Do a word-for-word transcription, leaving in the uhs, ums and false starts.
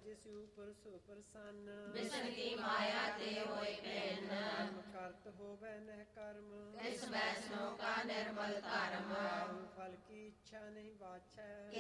ਜਿਸ ਉਪਰ ਸੋ ਪ੍ਰਸੰਨ ਵਿਸ਼ਨ ਕੀ ਮਾਇਆ ਤੇ ਹੋਏ ਭੈਨ ਕਰਮ ਕਰਤ ਹੋਵੇ ਨਹਿ ਕਰਮ ਇਸ ਵੈਸਨੋ ਕਾ ਨਿਰਮਲ ਧਰਮ ਫਲ ਕੀ ਇੱਛਾ ਨਹੀਂ ਬਾਛੈ